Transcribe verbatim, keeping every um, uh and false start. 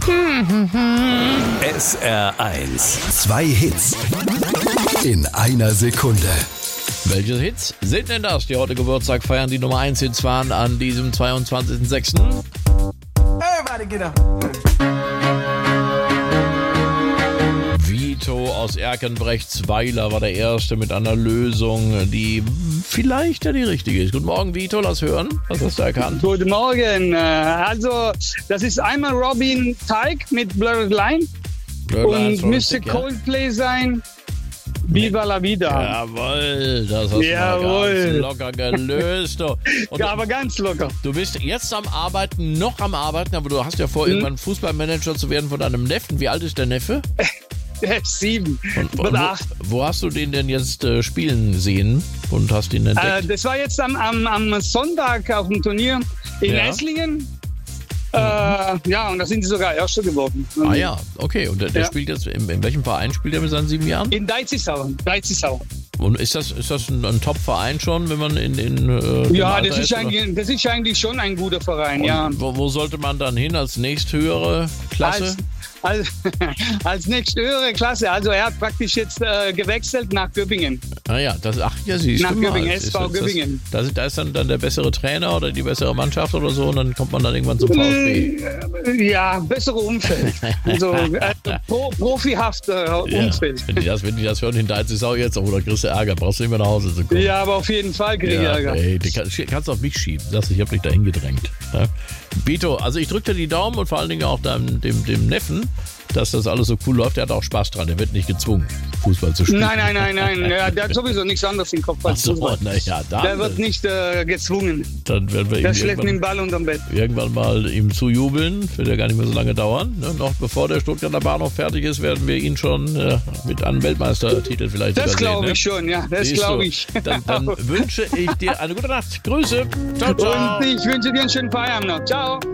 S R eins. Zwei Hits in einer Sekunde. Welche Hits sind denn das, die heute Geburtstag feiern, die Nummer eins Hits waren an diesem zweiundzwanzigsten sechsten? Everybody get up. Vito aus Erkenbrechtsweiler war der Erste mit einer Lösung, die vielleicht ja die richtige ist. Guten Morgen, Vito, lass hören. Was hast du erkannt? Guten Morgen. Also, das ist einmal Robin Thicke mit Blurred Line Blurred Lines, und müsste Thicke, ja? Coldplay sein. Viva la Vida. Jawohl, das hast Jawohl. du mal ganz locker gelöst. Du. Und Ja, aber ganz locker. du bist jetzt am Arbeiten, noch am Arbeiten, aber du hast ja vor, Mhm. irgendwann Fußballmanager zu werden von deinem Neffen. Wie alt ist der Neffe? Sieben. Und, Oder und acht. wo, wo hast du den denn jetzt äh, spielen sehen und hast ihn entdeckt? Äh, das war jetzt am, am, am Sonntag auf dem Turnier in Ja. Esslingen. Äh, ja, und da sind sie sogar Erster geworden. ah ja, okay. Und der, der Ja. spielt jetzt, in, in welchem Verein spielt er mit seinen sieben Jahren? In Deizisau. Deizisau. Und ist das, ist das ein, ein Top-Verein schon, wenn man in, in äh, dem Ja, Alter das ist, oder? eigentlich, das ist eigentlich schon ein guter Verein, Und ja. wo, wo sollte man dann hin als nächsthöhere Klasse? Als, als, als nächste höhere Klasse. Also er hat praktisch jetzt äh, gewechselt nach Göppingen. Ah ja, das, ach ja, siehst Nach du mal. Göppingen, Ist- S V ist das- Göppingen. Da ist, da ist dann, dann der bessere Trainer oder die bessere Mannschaft oder so und dann kommt man dann irgendwann zum VfB. Äh, Ja, bessere Umfeld. Also äh, pro, profihafter Ja, Umfeld. wenn die das, wenn die das hören, in Deizisau jetzt, oh, da kriegst du Ärger, brauchst du nicht mehr nach Hause zu kommen. Ja, aber auf jeden Fall kriege ich Ärger. ey, die kann, kannst du auf mich schieben. Sagst, ich hab dich dahin gedrängt. Ja. Bito, also ich drücke dir die Daumen und vor allen Dingen auch deinem, dem, dem Neffen, dass das alles so cool läuft. Der hat auch Spaß dran. Der wird nicht gezwungen, Fußball zu spielen. Nein, nein, nein, nein. Ja, der hat sowieso nichts anderes im Kopf Ach als so, Fußball. na ja, dann, Der wird nicht äh, gezwungen. dann werden wir Der ihm schläft mit dem irgendwann, Ball unterm Bett. irgendwann mal ihm zujubeln. Wird ja gar nicht mehr so lange dauern. Ne? Noch bevor der Stuttgarter Bahnhof fertig ist, werden wir ihn schon äh, mit einem Weltmeistertitel vielleicht Das sogar sehen, glaube ne? ich schon, ja. Das Siehst du? glaube ich. Dann, dann wünsche ich dir eine gute Nacht. Grüße. Ciao, ciao. Und ich wünsche dir einen schönen Feierabend noch. Ciao.